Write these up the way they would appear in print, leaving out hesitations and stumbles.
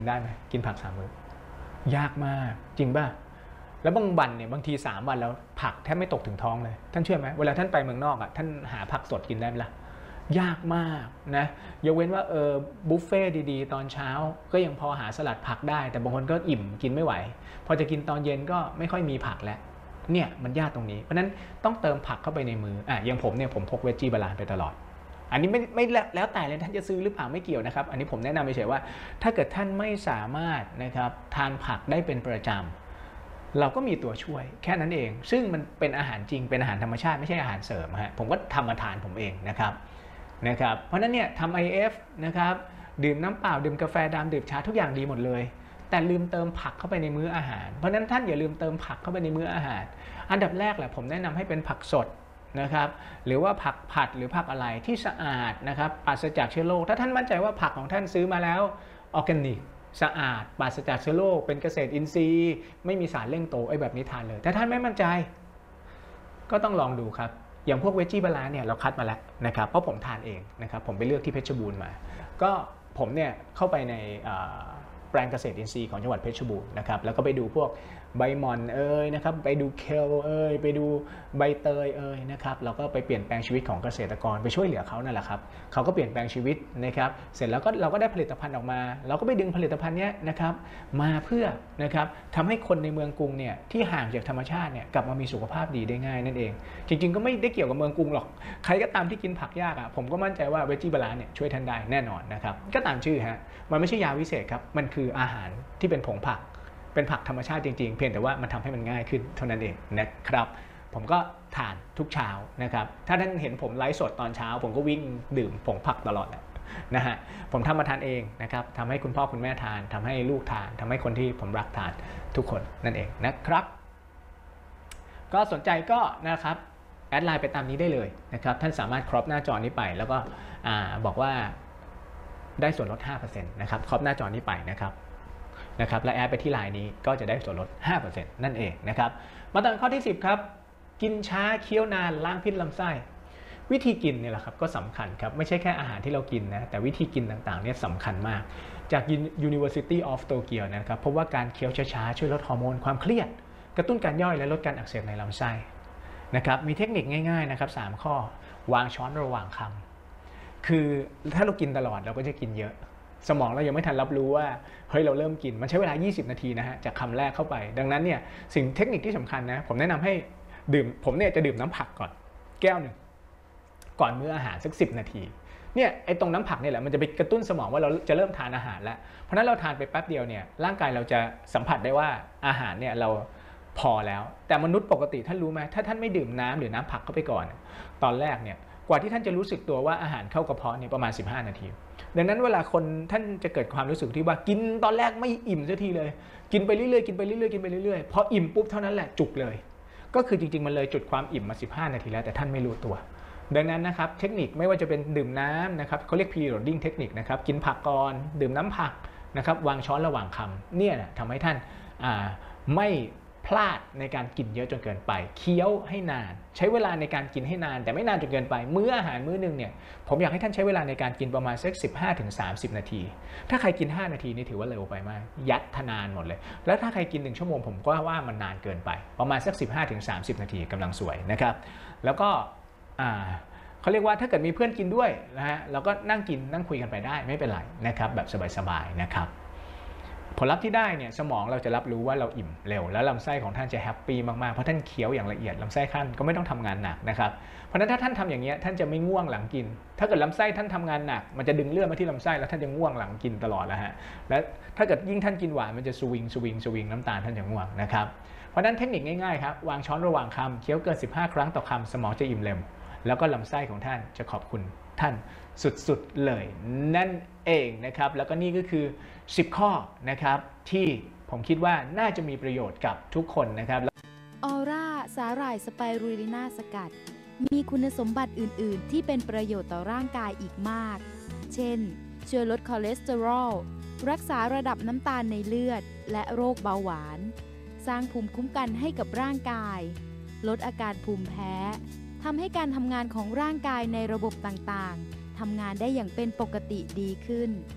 ได้ไหมกินผัก3 มื้อยากมากจริงป่ะแล้วบางวันเนี่ยบางที3 วันแล้วผักแทบไม่ตกถึงท้องเลยท่านเชื่อไหมเวลาท่านไปเมืองนอกอ่ะท่านหาผักสดกินได้ไหมล่ะยากมากนะยกเว้นว่าบุฟเฟ่ดีๆตอนเช้าก็ยังพอหาสลัดผักได้แต่บางคนก็อิ่มกินไม่ไหวพอจะกินตอนเย็นก็ไม่ค่อยมีผักแล้วเนี่ยมันยากตรงนี้เพราะนั้นต้องเติมผักเข้าไปในมื้ออย่างผมเนี่ยผมพกเวจจี้บาลานซ์ไปตลอดอันนี้ไม่แล้วแต่เลยท่านจะซื้อหรือเปล่าไม่เกี่ยวนะครับอันนี้ผมแนะนำเฉยๆว่าถ้าเกิดท่านไม่สามารถนะครับทานผักได้เป็นประจำเราก็มีตัวช่วยแค่นั้นเองซึ่งมันเป็นอาหารจริงเป็นอาหารธรรมชาติไม่ใช่อาหารเสริมฮะผมก็ทำมาทานผมเองนะครับเพราะนั้นเนี่ยทำ IF นะครับดื่มน้ำเปล่าดื่มกาแฟดำดื่มชาทุกอย่างดีหมดเลยแต่ลืมเติมผักเข้าไปในมื้ออาหารเพราะนั้นท่านอย่าลืมเติมผักเข้าไปในมื้ออาหารอันดับแรกแหละผมแนะนำให้เป็นผักสดนะครับหรือว่าผักผัดหรือผักอะไรที่สะอาดนะครับปราศจากเชื้อโรคถ้าท่านมั่นใจว่าผักของท่านซื้อมาแล้วออร์แกนิกสะอาดปราศจากเชื้อโรคเป็นเกษตรอินทรีย์ไม่มีสารเร่งโตแบบนี้ทานเลยแต่ท่านไม่มั่นใจก็ต้องลองดูครับอย่างพวกเวจจี้บาลานซ์เนี่ยเราคัดมาแล้วนะครับเพราะผมทานเองนะครับผมไปเลือกที่เพชรบูรณ์มาก็ผมเนี่ยเข้าไปในแปลงเกษตรอินทรีย์ของจังหวัดเพชรบูรณ์นะครับแล้วก็ไปดูพวกใบหม่อนนะครับไปดูเคลไปดูใบเตยนะครับแล้วก็ไปเปลี่ยนแปลงชีวิตของเกษตรกรไปช่วยเหลือเขานั่นแหละครับเขาก็เปลี่ยนแปลงชีวิตนะครับเสร็จแล้วก็เราก็ได้ผลิตภัณฑ์ออกมาเราก็ไปดึงผลิตภัณฑ์นี้นะครับมาเพื่อนะครับทำให้คนในเมืองกรุงเนี่ยที่ห่างจากธรรมชาติเนี่ยกลับมามีสุขภาพดีได้ง่ายนั่นเองจริงๆก็ไม่ได้เกี่ยวกับเมืองกรุงหรอกใครก็ตามที่กินผักยากผมก็มั่นใจว่าเวจจี้บาลานซ์เนี่ยช่วยท่านได้แน่นอนนะครับก็ตามชื่อฮะมันไม่ใช่ยาวิเศษครับมันคืออาหารที่เป็นผงผักเป็นผักธรรมชาติจริงๆเพียงแต่ว่ามันทำให้มันง่ายขึ้นเท่านั้นเองนะครับผมก็ทานทุกเช้านะครับถ้าท่านเห็นผมไลฟ์สดตอนเช้าผมก็วิ่งดื่มผงผักตลอดนะฮะผมทำมาทานเองนะครับทำให้คุณพ่อคุณแม่ทานทำให้ลูกทานทำให้คนที่ผมรักทานทุกคนนั่นเองนะครับก็สนใจก็นะครับแอดไลน์ไปตามนี้ได้เลยนะครับท่านสามารถครอปหน้าจอนี้ไปแล้วก็บอกว่าได้ส่วนลด 5% นะครับครอปหน้าจอนี้ไปนะครับและแอดไปที่ไลน์นี้ก็จะได้ส่วนลด 5% นั่นเองนะครับมาตอนข้อที่ 10ครับกินช้าเคี้ยวนานล้างพิษลำไส้วิธีกินเนี่ยแหละครับก็สำคัญครับไม่ใช่แค่อาหารที่เรากินนะแต่วิธีกินต่างๆเนี่ยสำคัญมากจาก University of Tokyo นะครับพบว่าการเคี้ยวช้าๆช่วยลดฮอร์โมนความเครียดกระตุ้นการย่อยและลดการอักเสบในลำไส้นะครับมีเทคนิคง่ายๆนะครับ3ข้อวางช้อนระหว่างคำคือถ้าเรากินตลอดเราก็จะกินเยอะสมองเรายังไม่ทันรับรู้ว่าเฮ้ยเราเริ่มกินมันใช้เวลา20 นาทีนะฮะจากคำแรกเข้าไปดังนั้นเนี่ยสิ่งเทคนิคที่สำคัญนะผมแนะนำให้ดื่มผมเนี่ยจะดื่มน้ำผักก่อนแก้วหนึ่งก่อนมื้ออาหารสัก10 นาทีเนี่ยไอ้ตรงน้ำผักเนี่ยแหละมันจะไปกระตุ้นสมองว่าเราจะเริ่มทานอาหารแล้วเพราะนั้นเราทานไปแป๊บเดียวเนี่ยร่างกายเราจะสัมผัสได้ว่าอาหารเนี่ยเราพอแล้วแต่มนุษย์ปกติท่านรู้ไหมถ้าท่านไม่ดื่มน้ำหรือน้ำผักเข้าไปก่อนตอนแรกเนี่ยกว่าที่ท่านจะรู้สึกตัวว่าอาหารเข้ากระเพาะเนี่ยประมาณ15 นาทีดังนั้นเวลาคนท่านจะเกิดความรู้สึกที่ว่ากินตอนแรกไม่อิ่มสักทีเลยกินไปเรื่อยๆกินไปเรื่อยๆกินไปเรื่อยๆพออิ่มปุ๊บเท่านั้นแหละจุกเลยก็คือจริงๆมันเลยจุดความอิ่มมา15 นาทีแล้วแต่ท่านไม่รู้ตัวดังนั้นนะครับเทคนิคไม่ว่าจะเป็นดื่มน้ำนะครับเขาเรียก pre-loading เทคนิคนะครับกินผักก่อนดื่มน้ำผักนะครับวางช้อนระหว่างคำเนี่ยทำให้ท่านไม่พลาดในการกินเยอะจนเกินไปเคี้ยวให้นานใช้เวลาในการกินให้นานแต่ไม่นานจนเกินไปมื้ออาหารมื้อนึงเนี่ยผมอยากให้ท่านใช้เวลาในการกินประมาณสัก15-30 นาทีถ้าใครกิน5 นาทีนี่ถือว่าเร็วไปมากยัดทนานหมดเลยแล้วถ้าใครกิน1 ชั่วโมงผมก็ว่ามันนานเกินไปประมาณสัก15-30 นาทีกำลังสวยนะครับแล้วก็เขาเรียกว่าถ้าเกิดมีเพื่อนกินด้วยนะฮะเราก็นั่งกินนั่งคุยกันไปได้ไม่เป็นไรนะครับแบบสบายๆนะครับผลลัพธ์ที่ได้เนี่ยสมองเราจะรับรู้ว่าเราอิ่มเร็วแล้วลำไส้ของท่านจะแฮปปี้มากๆเพราะท่านเคี้ยวอย่างละเอียดลำไส้ท่านก็ไม่ต้องทำงานหนักนะครับเพราะฉะนั้นถ้าท่านทำอย่างนี้ท่านจะไม่ง่วงหลังกินถ้าเกิดลำไส้ท่านทำงานหนักมันจะดึงเลือดมาที่ลำไส้แล้วท่านจะง่วงหลังกินตลอดแล้วฮะและถ้าเกิดยิ่งท่านกินหวานมันจะสวิงน้ำตาลท่านจะง่วงนะครับเพราะฉะนั้นเทคนิคง่ายๆครับวางช้อนระหว่างคำเคี้ยวเกิน15 ครั้งต่อคำสมองจะอิ่มเร็วแล้วก็ลำไส้ของท่านจะขอบคุณท่านสุดๆเลยนั่นเองนะครับแล้วก็นี่ก็คือ10 ข้อนะครับที่ผมคิดว่าน่าจะมีประโยชน์กับทุกคนนะครับออร่าสาหร่ายสไปรูลิน่าสกัดมีคุณสมบัติอื่นๆที่เป็นประโยชน์ต่อร่างกายอีกมากเช่นช่วยลดคอเลสเตอรอลรักษาระดับน้ำตาลในเลือดและโรคเบาหวานสร้างภูมิคุ้มกันให้กับร่างกายลดอาการภูมิแพ้ทำให้การทำงานของร่างกายในระบบต่างๆทำงานได้อย่างเป็นปกติดีขึ้น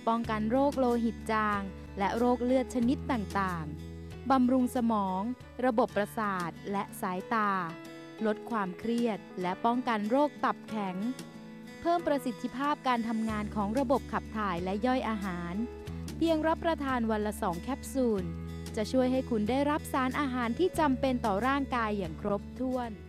ป้องกันโรคโลหิตจางและโรคเลือดชนิดต่างๆ บำรุงสมอง ระบบประสาทและสายตา ลดความเครียดและป้องกันโรคตับแข็ง เพิ่มประสิทธิภาพการทำงานของระบบขับถ่ายและย่อยอาหาร เพียงรับประทานวันละ 2 แคปซูล จะช่วยให้คุณได้รับสารอาหารที่จำเป็นต่อร่างกายอย่างครบถ้วน